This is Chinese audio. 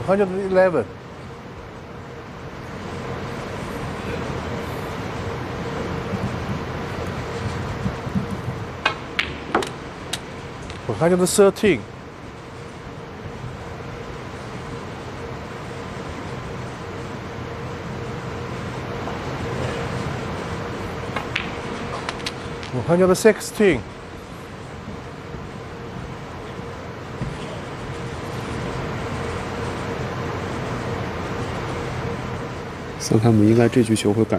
111. 113. 116. 桑卡姆应该这局球会改